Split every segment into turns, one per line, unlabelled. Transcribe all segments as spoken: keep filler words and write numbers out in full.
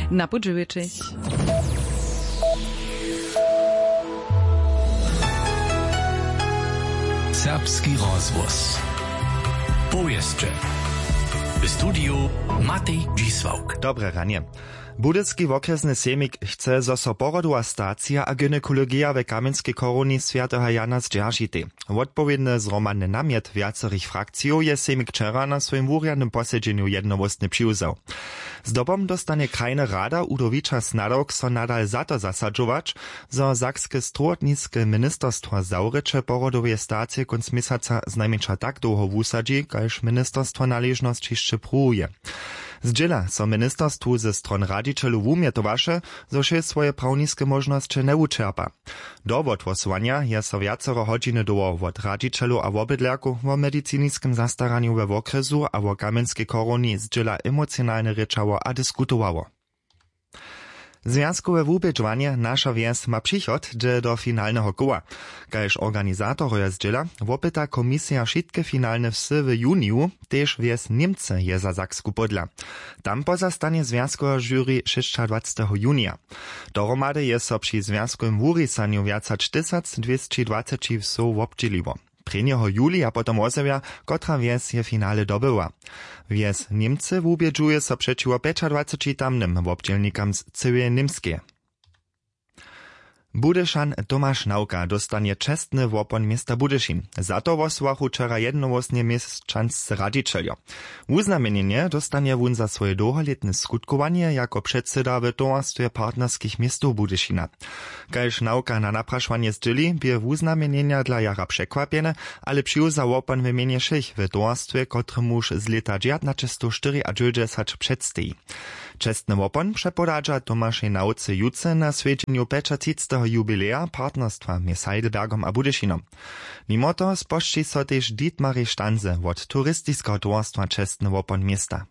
Na podżywiczy.
Serbski rozvoz. Powieszcze. W studiu Matej Dzisłauk.
Dobre ranie. Budycki okresny semik chce, zo so porodowa stacja a gynekologia we Kamenskiej koroni Świętego Jana zdźeržity. Odpowiedny zromadny namiet viacerich frakcjów je semik wczera na swoim wurjadnym posiedzeniu jednowostny přiwzał. Zdobom dostanie krajna rada Udowicza Snadok so nadal za to zasadzować, zo sakskie strotnickie ministerstwo zawrycze porodowe stacje konc miesiąca znajmniejsza tak długo wusadzi, kaž ministerstwo należności jeszcze pruje. Zdziela so ministerstwu ze stron radzicielu wumietowaše, zo się swoje prawniskie możności nie uczerpa. Dowód głosowania je so wiacero godziny długo od radzicielu a wobydlerku w medycyniskim zastaraniu we okresu a w Kamenskiej koroni zdziela emocjonalne ryczało a dyskutowało. Związkowe wubědžovanje Nasza Wieś ma přichod, že do finalnego koła. Kaž organizator je zdziela, wopyta komisja wszystkie finalne wsy w juniu, też Wieś Niemce je za Saksku podla. Tam pozastanie związkowe jury dwudziestego szóstego junia. Dohromady je so przy związkowym wurisaniu wiacač tysac dwieście dwadzieść wsów obdzieliło. Prvního julia potom ozewia, kotra Wieś je finale dobyła. Wieś Niemcy wubědžuje so przeciwo dwudziestym tamnym obdzielnikam z całej Niemskie. Budyszan Tomasz Nauka dostanie czestny wopon miasta Budyszin. Za to wosłachu wczera jednowostnie mieszczanscy radzicieljo. Uznamienienie dostanie wun za swoje długoletne skutkowanie jako przedseda w towarstwie partnerskich miastów Budyszina. Kaž Nauka na napraszanie zdzieli, bie uznamienienia dla jara przekwapiene, ale přiwza wopon w imieniu všech w towarstwie, kotremuż z leta dziewiętnaście dziewięćdziesiąt przedstoi. Czestny wopon przepodadża Tomaszej Nauce juce na swiedzeniu pięćdziesiątego jubileja partnerstwa między Heidelbergom a Budyszynom. Mimo to spošči so też Dietmary Stanze od turystiskiego towarstwa Czestny wopon miasta.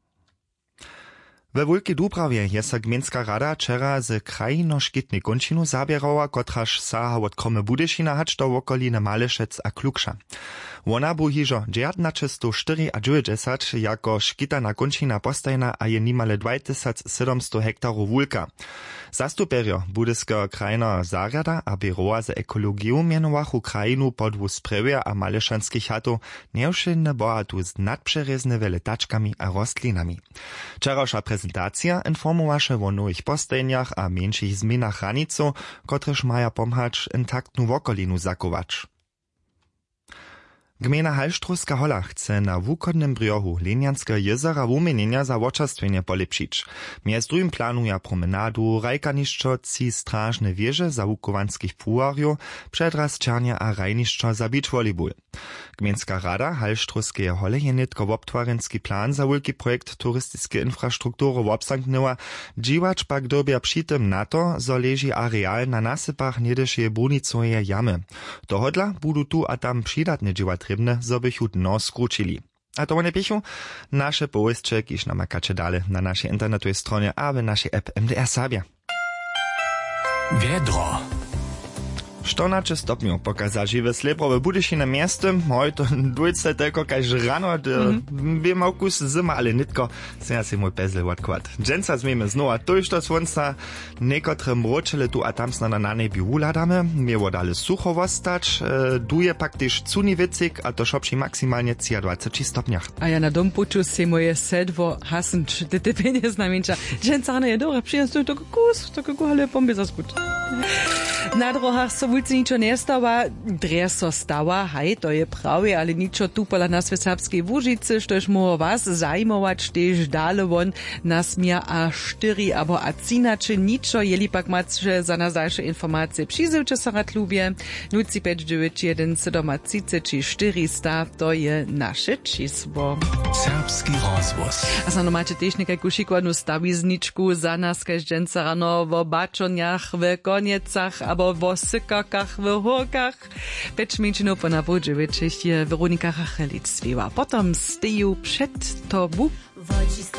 We Wólki Dubrawie je so gminska rada wczera z krajino-škitnej končinu zabierała, kotraž saha od kromy Budyšina hač do wokoline Malešec a Klukša. Ona bu hižo dziewiętnaście dziewięćdziesiąt jako škitana končina postajna a je nimale dwa tysiące siedemset hektarów wulka. Zastuperio budyskiego krajno zarjada a biroa za ekologiu mianowachu krajinu podwu sprewia a malešanskich chatów nieuszynne bohatu z nadprzerezne weletaczkami a rostlinami. Wczorajsza prezentacja informowaše o nových postajniach a mniejszych zmianach hranicu, kotrež maja pomhać intaktnu wokolinu zakować. Gmina Halštruska Hola chce na wukodnym brjohu Lenianskiego jezera wumienienia za wočerstwienie polepšić. Mjez drugim planuje promenadu, rajkanišćo, ci stražne wieże za wukovanskich pruwarjów, przedraz černia a rajnišćo za beach volleyball. Gminska rada Halštruske Hole je netko wobtwarenski plan za wulki projekt turystycznej infrastruktury wobsanknęła, dziwacz pak dobia przy tym na to, zo leży areal na nasypach niedyszeje brunicoje jamy. Dohodla budu tu a tam przydatne dziwa trebne, zo bych ju dno skručili. A to nie pichu, nasze połyscze, kiż namakacze dale na naszej internetowej stronie, a w naszej app M D R Sabia.
Wiedro.
czternaście stopniów pokazał żywe Slebrowe Budyšine miasto, moj to dwójce tylko kaž rano, mm-hmm. by miał kus zima, ale nitko, se ja si mój pezle odkład. Dżęca zmiemy znowa tuż do słońca, niekotre mročele tu a tam na na nebi uladamy, mieło dalej sucho wostać, e, duje pak też cuniwicik, a to szopši maksymalnie dwadzieścia stopniach.
A ja na dom poču si moje sedvo hasenč, ty ty pieniądze znamienča. Dżęca je dobra, przyjazd to kus, to kus, ale pomby zaskuć. Na drohach so wulci ničo nestała, dreso stała, haj, to je prawie, ale ničo tu pola nas w serbskiej Wóżicy, štož moho was zajmować, tež dale won nas mia a štyri abo a cinače ničo, jeli pak macie za nas dalsze informacje przyzyłcze sarat lubie, nuci pięć dziewięć jeden siedem trzy czterysta, to je nasze čísło.
Serbski rozvoz.
A sa no macie tež nekajku šikwadnu stawizničku za nas, kaž dženca rano v bačonjach, v koniecach, abo v sykakach, w horkach. Peć minčinov po navodževičich je Veronika Rachelic sviva. Potom steju před tobu.